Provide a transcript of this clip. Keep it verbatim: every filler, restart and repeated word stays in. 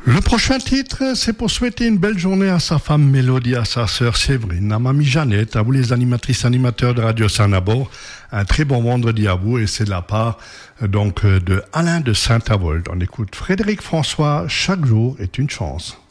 Le prochain titre, c'est pour souhaiter une belle journée à sa femme Mélodie, à sa sœur Séverine, à mamie Jeannette, à vous les animatrices animateurs de Radio Saint-Nabor. Un très bon vendredi à vous et c'est de la part donc de Alain de Saint-Avold. On écoute Frédéric François, chaque jour est une chance.